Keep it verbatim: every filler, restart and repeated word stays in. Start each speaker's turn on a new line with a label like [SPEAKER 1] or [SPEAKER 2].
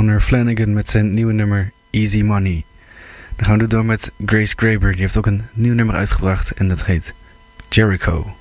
[SPEAKER 1] Connor Flanagan met zijn nieuwe nummer Easy Money. Dan gaan we door met Grace Graber. Die heeft ook een nieuw nummer uitgebracht en dat heet Jericho.